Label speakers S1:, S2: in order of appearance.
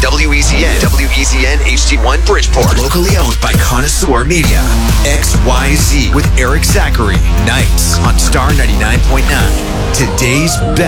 S1: WEZN, WEZN HD1 Bridgeport. Locally owned by Connoisseur Media. XYZ with Eric Zachary. Nights on Star 99.9. Today's best.